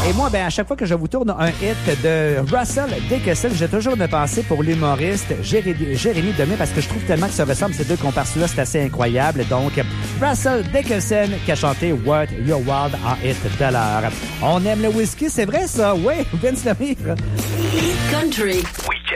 Et moi, ben, à chaque fois que je vous tourne un hit de Russell Dickinson, j'ai toujours une pensée pour l'humoriste Jérémy Demé parce que je trouve tellement que ça ressemble ces deux comparaisons-là, c'est assez incroyable. Donc, Russell Dickinson qui a chanté What Your Wild en hit de l'heure. On aime le whisky, c'est vrai ça? Oui, Vince Lemire. Country.